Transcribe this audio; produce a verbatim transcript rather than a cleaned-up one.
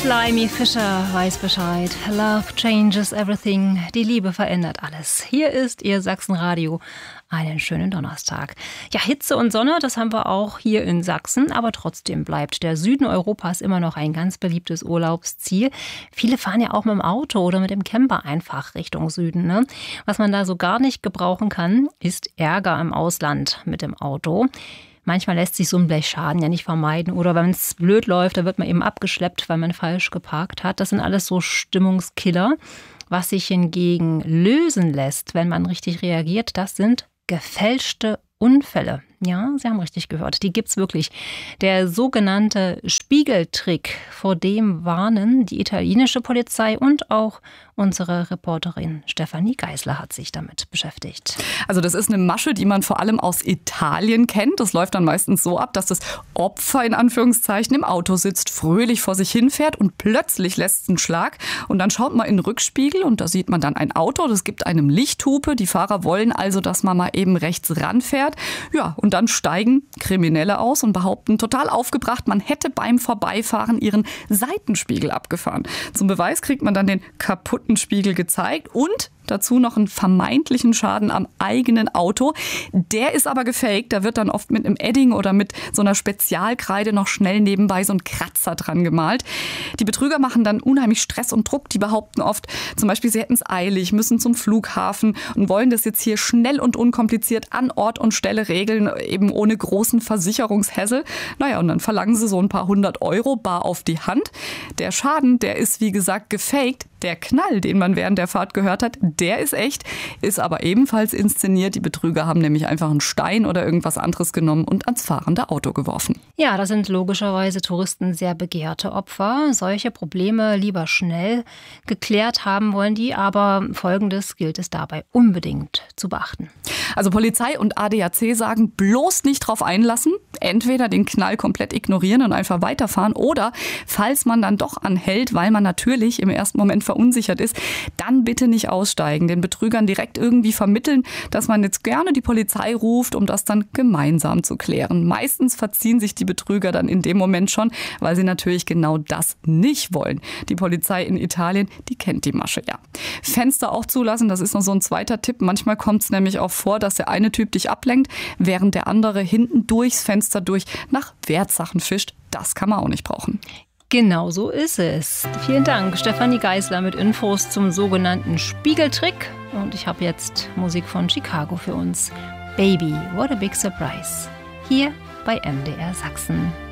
Blimey Fischer weiß Bescheid. Love changes everything. Die Liebe verändert alles. Hier ist Ihr Sachsenradio. Einen schönen Donnerstag. Ja, Hitze und Sonne, das haben wir auch hier in Sachsen. Aber trotzdem bleibt der Süden Europas immer noch ein ganz beliebtes Urlaubsziel. Viele fahren ja auch mit dem Auto oder mit dem Camper einfach Richtung Süden, ne? Was man da so gar nicht gebrauchen kann, ist Ärger im Ausland mit dem Auto. Manchmal lässt sich so ein Blechschaden ja nicht vermeiden. Oder wenn es blöd läuft, da wird man eben abgeschleppt, weil man falsch geparkt hat. Das sind alles so Stimmungskiller. Was sich hingegen lösen lässt, wenn man richtig reagiert, das sind gefälschte Unfälle. Ja, Sie haben richtig gehört, die gibt's wirklich. Der sogenannte Spiegeltrick, vor dem warnen die italienische Polizei und auch unsere Reporterin Stefanie Geisler hat sich damit beschäftigt. Also das ist eine Masche, die man vor allem aus Italien kennt. Das läuft dann meistens so ab, dass das Opfer in Anführungszeichen im Auto sitzt, fröhlich vor sich hinfährt und plötzlich lässt es einen Schlag. Und dann schaut man in den Rückspiegel und da sieht man dann ein Auto, das gibt einem Lichthupe. Die Fahrer wollen also, dass man mal eben rechts ranfährt. Ja, und dann steigen Kriminelle aus und behaupten total aufgebracht, man hätte beim Vorbeifahren ihren Seitenspiegel abgefahren. Zum Beweis kriegt man dann den kaputten Spiegel gezeigt und dazu noch einen vermeintlichen Schaden am eigenen Auto. Der ist aber gefaked. Da wird dann oft mit einem Edding oder mit so einer Spezialkreide noch schnell nebenbei so ein Kratzer dran gemalt. Die Betrüger machen dann unheimlich Stress und Druck. Die behaupten oft, zum Beispiel, sie hätten es eilig, müssen zum Flughafen und wollen das jetzt hier schnell und unkompliziert an Ort und Stelle regeln, eben ohne großen Versicherungshässel. Naja, und dann verlangen sie so ein paar hundert Euro bar auf die Hand. Der Schaden, der ist wie gesagt gefaked. Der Knall, den man während der Fahrt gehört hat, der ist echt, ist aber ebenfalls inszeniert. Die Betrüger haben nämlich einfach einen Stein oder irgendwas anderes genommen und ans fahrende Auto geworfen. Ja, das sind logischerweise Touristen sehr begehrte Opfer. Solche Probleme lieber schnell geklärt haben wollen die, aber Folgendes gilt es dabei unbedingt zu beachten. Also Polizei und A D A C sagen, bloß nicht drauf einlassen. Entweder den Knall komplett ignorieren und einfach weiterfahren oder, falls man dann doch anhält, weil man natürlich im ersten Moment verunsichert ist, dann bitte nicht aussteigen. Den Betrügern direkt irgendwie vermitteln, dass man jetzt gerne die Polizei ruft, um das dann gemeinsam zu klären. Meistens verziehen sich die Betrüger dann in dem Moment schon, weil sie natürlich genau das nicht wollen. Die Polizei in Italien, die kennt die Masche, ja. Fenster auch zulassen, das ist noch so ein zweiter Tipp. Manchmal kommt es nämlich auch vor, dass der eine Typ dich ablenkt, während der andere hinten durchs Fenster durch nach Wertsachen fischt. Das kann man auch nicht brauchen. Genau so ist es. Vielen Dank, Stefanie Geisler mit Infos zum sogenannten Spiegeltrick. Und ich habe jetzt Musik von Chicago für uns. Baby, what a big surprise. Hier bei M D R Sachsen.